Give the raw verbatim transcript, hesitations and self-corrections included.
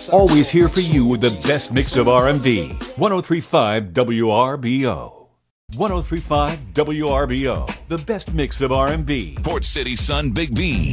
Always here for you with the best mix of R and B. ten thirty-five W R B O. ten thirty-five W R B O. The best mix of R and B. Port City Sun Big B.